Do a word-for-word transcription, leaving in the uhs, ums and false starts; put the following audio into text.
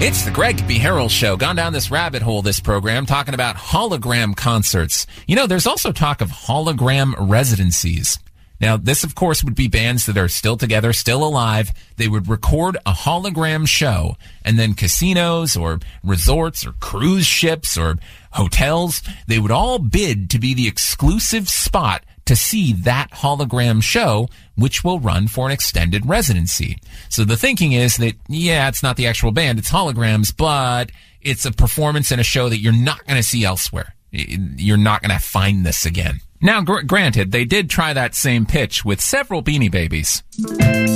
It's the Greg B. Harrell Show. Gone down this rabbit hole, this program, talking about hologram concerts. You know, there's also talk of hologram residencies. Now, this, of course, would be bands that are still together, still alive. They would record a hologram show, and then casinos or resorts or cruise ships or hotels, they would all bid to be the exclusive spot to see that hologram show, which will run for an extended residency. So the thinking is that, yeah, it's not the actual band, it's holograms, but it's a performance and a show that you're not going to see elsewhere. You're not going to find this again. Now, gr- granted, they did try that same pitch with several Beanie Babies.